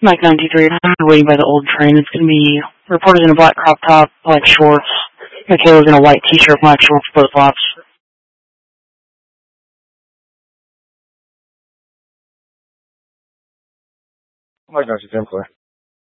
Mike 93, waiting by the old train. It's going to be reported in a black crop top, black shorts. Michaela's in a white t-shirt, black shorts, both lots. Mike 93, I'm clear.